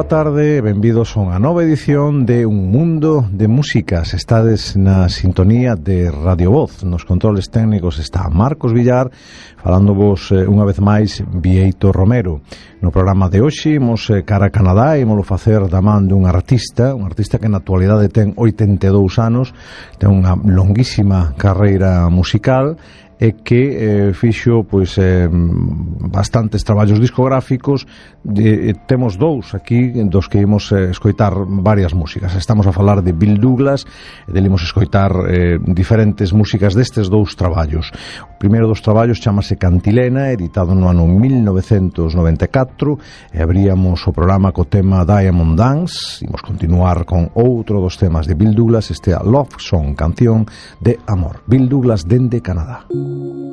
tarde, benvidos a unha nova edición de Un Mundo de Músicas. Estades na sintonía de Radio Voz. Nos controles técnicos está Marcos Villar, falándovos unha vez máis Bieito Romero. No programa de hoxe imos cara a Canadá e imolo facer da man dun artista que na actualidade ten 82 anos, ten unha longuísima carreira musical e que fixo pois bastantes traballos discográficos. Temos dous aquí dos que imos escoitar varias músicas. Estamos a falar de Bill Douglas e del imos escoitar diferentes músicas destes dous traballos. O primeiro dos traballos chamase Cantilena, editado no ano 1994, e abríamos o programa co tema Diamond Dance. Imos continuar con outro dos temas de Bill Douglas, este a Love Song, canción de amor. Bill Douglas dende Canadá.